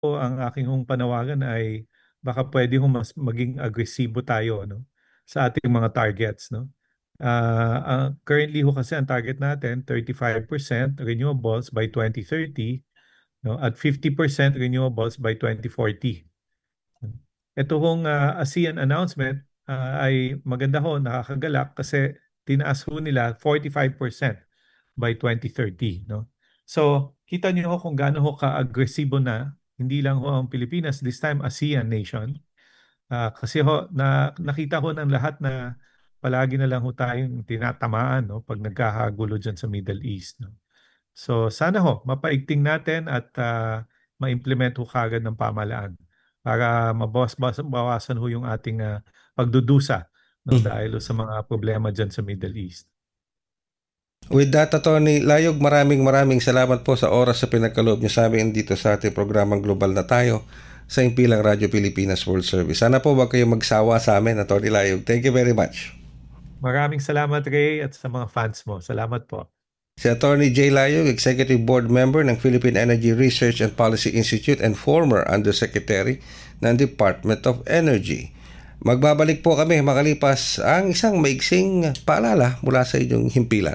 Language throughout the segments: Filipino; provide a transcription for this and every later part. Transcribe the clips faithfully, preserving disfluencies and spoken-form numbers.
po ang aking hong panawagan ay baka pwede hong mas maging agresibo tayo, no, sa ating mga targets, no. Ah, ah, currently ho kasi ang target natin thirty-five percent renewables by twenty thirty, no, at fifty percent renewables by twenty forty. Ito hong ah, ASEAN announcement ah, ay maganda ho, nakakagalak kasi tinaas ho nila forty-five percent by twenty thirty, no? So, kita niyo ho kung gaano ho ka-agresibo na hindi lang ho ang Pilipinas, this time ASEAN nation. Ah, kasi ho na nakita ko ng lahat na palagi na lang ho tayong tinatamaan, no, pag nagkakagulo diyan sa Middle East, no. So sana ho mapaigting natin at ah, ma-implement ho kagad ng pamahalaan para mabawas bawasan ho yung ating ah, pagdudusa, no, Mm. dahil ho sa mga problema diyan sa Middle East. With that, Attorney Layog, maraming maraming salamat po sa oras sa pinagkaloob niyo sa amin dito sa ating programang Global na Tayo sa Impilang Radyo Pilipinas World Service. Sana po wag kayong magsawa sa amin, Attorney Layog. Thank you very much. Maraming salamat, Ray, at sa mga fans mo. Salamat po. Si Attorney Jay Layog, Executive Board Member ng Philippine Energy Research and Policy Institute and former Undersecretary ng Department of Energy. Magbabalik po kami makalipas ang isang maiksing paalala mula sa inyong himpilan.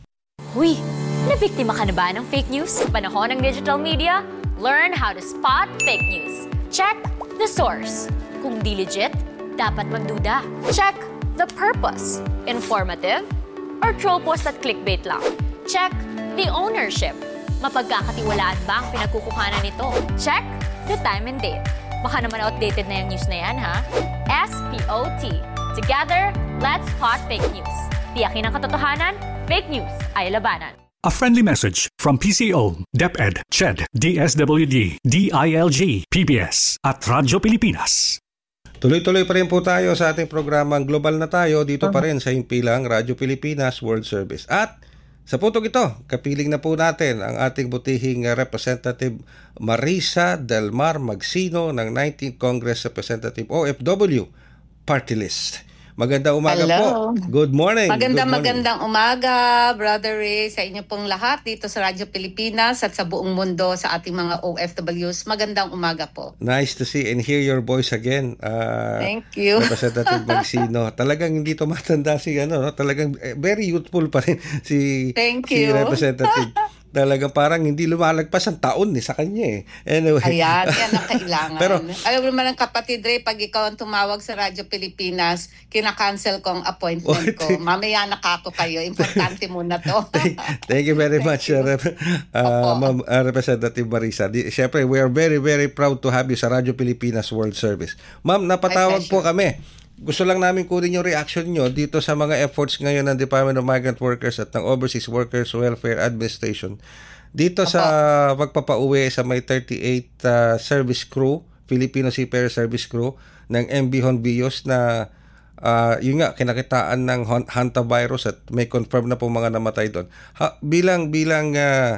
Huy, nabiktima ka na ba ng fake news sa panahon ng digital media? Learn how to spot fake news. Check the source. Kung di legit, dapat magduda. Check the purpose. Informative or troll post at clickbait lang. Check the ownership. Mapagkakatiwalaan ba ang pinagkukuhanan nito? Check the time and date. Baka naman outdated na yung news na yan, ha? S P O T. Together, let's spot fake news. Tiyakin ang katotohanan, fake news ay labanan. A friendly message from P C O, DepEd, CHED, D S W D, D I L G, P B S at Radyo Pilipinas. Tuloy-tuloy pa rin po tayo sa ating programang Global na Tayo dito pa rin sa Himpilang Radyo Pilipinas World Service. At sa putong ito, kapiling na po natin ang ating butihing Representative Marisa Del Mar Magsino ng nineteenth Congress Representative O F W Party List. Magandang umaga Hello. po. Good morning. Magandang Good morning. magandang umaga, Brother Ray, sa inyo pong lahat dito sa Radyo Pilipinas at sa buong mundo sa ating mga O F Ws. Magandang umaga po. Nice to see and hear your voice again. Uh, Thank you. Representative Magsino. Talagang hindi tumatanda si ano, no? Talagang eh, very youthful pa rin si Thank si you. Representative. Talagang parang hindi lumalagpas ang taon eh, sa kanya eh. Anyway. Ayan, yan ang kailangan. Pero, alam mo naman ng kapatid Ray, pag ikaw ang tumawag sa Radyo Pilipinas, kinakancel ko ang appointment ko. Mamaya nakako kayo. Importante muna to. Thank you very much, uh, Rep- uh, Ma'am, uh, Representative Marisa. Di, Siyempre, we are very, very proud to have you sa Radyo Pilipinas World Service. Ma'am, napatawag po kami. Gusto lang namin kunin yung reaction nyo dito sa mga efforts ngayon ng Department of Migrant Workers at ng Overseas Workers Welfare Administration dito Opo. sa pagpapauwi sa may thirty-eight uh, service crew, Filipino Seafarer Service Crew ng M V Honbillos na uh, yun nga, kinakitaan ng hantavirus at may confirm na po mga namatay doon. Ha, bilang bilang uh,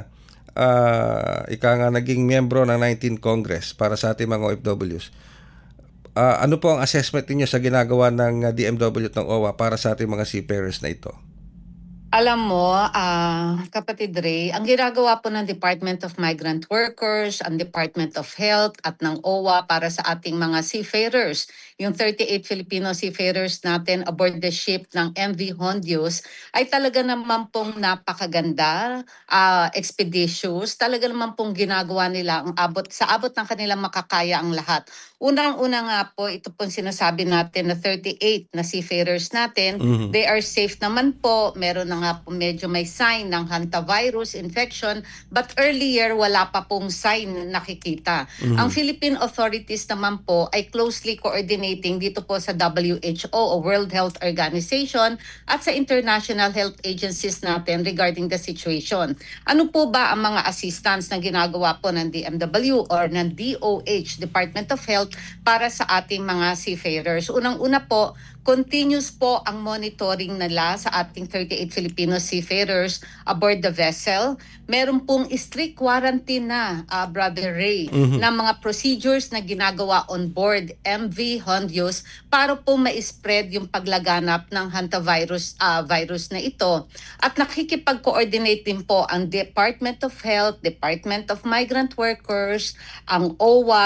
uh, ika nga naging miyembro ng nineteenth Congress para sa ating mga O F Ws. Uh, ano po ang assessment niyo sa ginagawa ng uh, D M W at ng O W A para sa ating mga seafarers na ito? Alam mo, ah, kapatid Ray, ang ginagawa po ng Department of Migrant Workers, ang Department of Health at ng O W A para sa ating mga seafarers, yung thirty-eight Filipino seafarers natin aboard the ship ng M V Hondios, ay talaga naman pong napakaganda, ah, expeditious, talaga naman pong ginagawa nila ang abot, sa abot ng kanilang makakaya ang lahat. Unang-una nga po, ito pong sinasabi natin na thirty-eight na seafarers natin, Mhm. they are safe naman po, meron na nga po medyo may sign ng hantavirus infection, but earlier wala pa pong sign na nakikita. Ang Philippine authorities naman po ay closely coordinating dito po sa W H O o World Health Organization at sa international health agencies natin regarding the situation. Ano po ba ang mga assistance na ginagawa po ng D M W or ng D O H, Department of Health, para sa ating mga seafarers? Unang-una po, Continuous po ang monitoring nila sa ating thirty-eight Filipino seafarers aboard the vessel. Meron pong strict quarantine na, uh, Brother Ray, Mhm. na mga procedures na ginagawa on board M V Hondios para po ma-spread yung paglaganap ng hantavirus uh, virus na ito. At nakikipag-coordinate din po ang Department of Health, Department of Migrant Workers, ang O W A,